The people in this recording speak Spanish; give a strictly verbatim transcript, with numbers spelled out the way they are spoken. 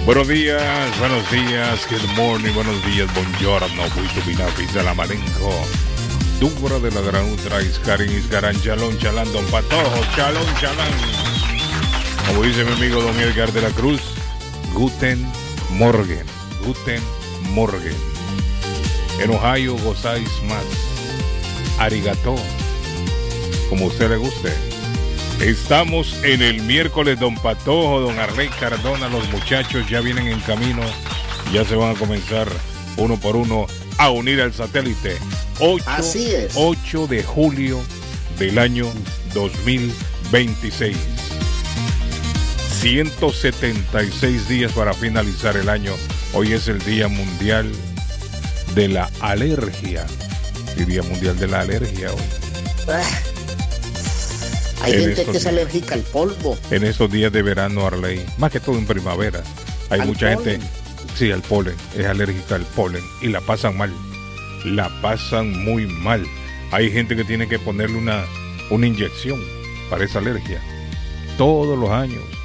Buenos días, buenos días, good morning, buenos días, buongiorno, buito binafi, salamalenco. Dura de la gran ultra, iscarin, iscaran, chalón, chalán, don Patojo, chalón, chalán. Como dice mi amigo don Edgar de la Cruz, Guten Morgen, Guten Morgen. En Ohio gozáis más. Arigato, como a usted le guste. Estamos en el miércoles, don Patojo, don Arley Cardona, los muchachos ya vienen en camino, ya se van a comenzar uno por uno a unir al satélite. ocho, Así es. ocho de julio del año dos mil veintiséis. ciento setenta y seis días para finalizar el año. Hoy es el Día Mundial de la Alergia. El Día Mundial de la Alergia hoy. Ah. Hay En gente estos que es días. alérgica al polvo. En estos días de verano, Arley, más que todo en primavera, hay ¿Al mucha polen? gente, sí, al polen, es alérgica al polen y la pasan mal, la pasan muy mal. Hay gente que tiene que ponerle una, una inyección para esa alergia todos los años.